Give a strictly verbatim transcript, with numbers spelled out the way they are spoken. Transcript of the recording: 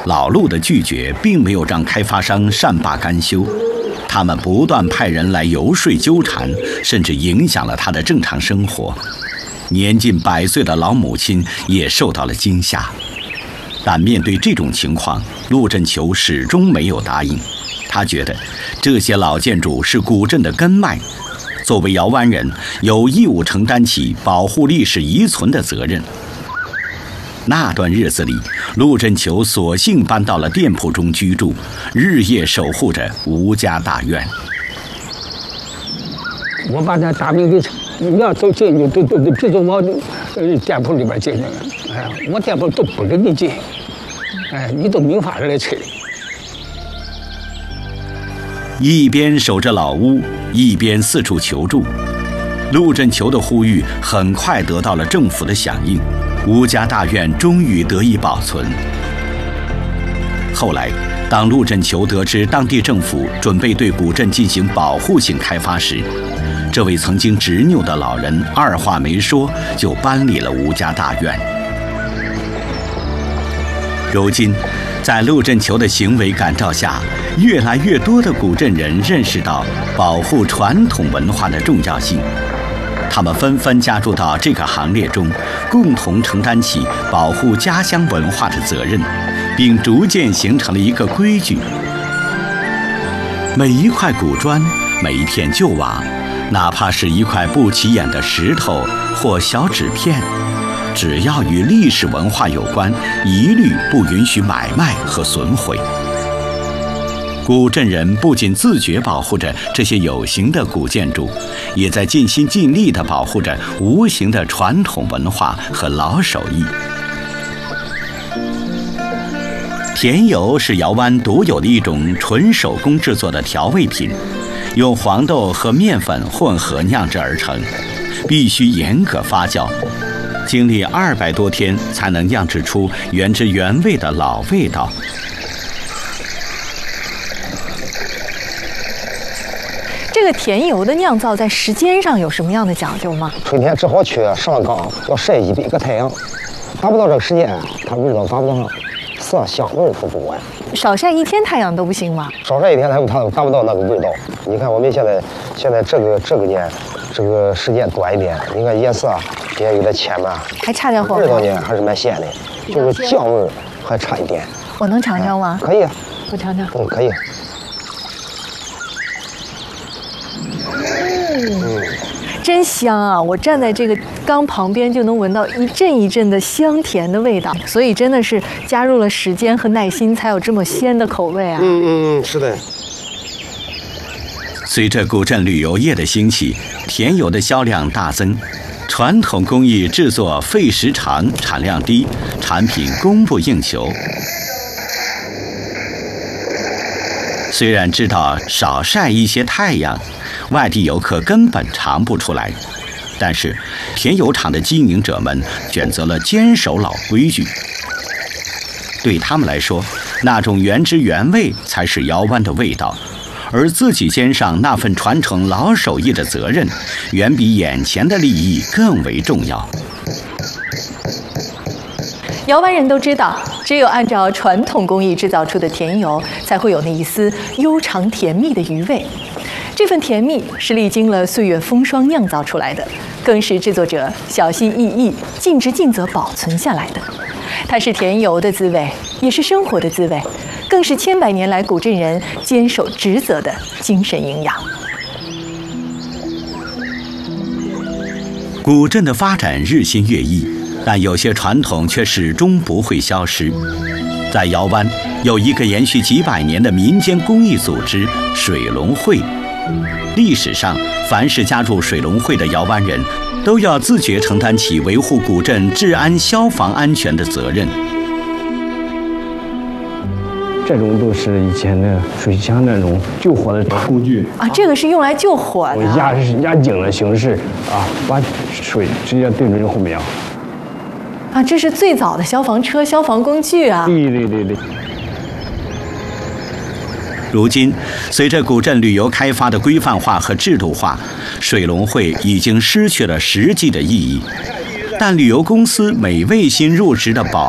老陆的拒绝并没有让开发商善罢甘休，他们不断派人来游说纠缠，甚至影响了他的正常生活。年近百岁的老母亲也受到了惊吓。但面对这种情况，陆振球始终没有答应。他觉得这些老建筑是古镇的根脉，作为姚湾人，有义务承担起保护历史遗存的责任。那段日子里，陆振球索性搬到了店铺中居住，日夜守护着吴家大院。 我把那大门给，你要走进去，都都都别从我呃店铺里边进去了。哎，我店铺都不给你进，哎，你都没法来催。 一边守着老屋，一边四处求助。陆振球的呼吁很快得到了政府的响应，吴家大院终于得以保存。后来，当陆振球得知当地政府准备对古镇进行保护性开发时，这位曾经执拗的老人二话没说就搬离了吴家大院。如今，在陆振球的行为感召下，越来越多的古镇人认识到保护传统文化的重要性，他们纷纷加入到这个行列中，共同承担起保护家乡文化的责任，并逐渐形成了一个规矩：每一块古砖，每一片旧瓦，哪怕是一块不起眼的石头或小纸片，只要与历史文化有关，一律不允许买卖和损毁。古镇人不仅自觉保护着这些有形的古建筑，也在尽心尽力地保护着无形的传统文化和老手艺。甜油是姚湾独有的一种纯手工制作的调味品，用黄豆和面粉混合酿制而成，必须严格发酵，经历二百多天才能酿制出原汁原味的老味道。 这个甜油的酿造在时间上有什么样的讲究吗？ 春天只好去上岗，要晒一百个太阳，达不到这个时间，它味道达不到，色香味都不管。 少晒一天太阳都不行吗？ 少晒一天，它它达不到那个味道。你看我们现在现在这个这个年，这个时间短一点，你看颜色也有点浅嘛， 还差点火候。 味道呢还是蛮鲜的，就是酱味还差一点。 我能尝尝吗？ 可以， 我尝尝。 嗯，可以。 嗯，真香啊！我站在这个缸旁边就能闻到一阵一阵的香甜的味道，所以真的是加入了时间和耐心，才有这么鲜的口味啊！ 嗯嗯嗯，是的。 随着古镇旅游业的兴起，甜油的销量大增，传统工艺制作费时长、产量低，产品供不应求。虽然知道少晒一些太阳，外地游客根本尝不出来，但是甜油厂的经营者们选择了坚守老规矩。对他们来说，那种原汁原味才是姚湾的味道，而自己肩上那份传承老手艺的责任，远比眼前的利益更为重要。 姚湾人都知道，只有按照传统工艺制造出的甜油，才会有那一丝悠长甜蜜的余味。这份甜蜜是历经了岁月风霜酿造出来的，更是制作者小心翼翼、尽职尽责保存下来的。它是甜油的滋味，也是生活的滋味，更是千百年来古镇人坚守职责的精神营养。 古镇的发展日新月异，但有些传统却始终不会消失。在姚湾，有一个延续几百年的民间公益组织——水龙会。历史上，凡是加入水龙会的姚湾人，都要自觉承担起维护古镇治安、消防安全的责任。 这种都是以前的水枪那种救火的工具啊，这个是用来救火的。 压压井的形式啊，把水直接对准后面。 啊，这是最早的消防车、消防工具啊！ 对对对对。 如今，随着古镇旅游开发的规范化和制度化，水龙会已经失去了实际的意义。但旅游公司每位新入职的保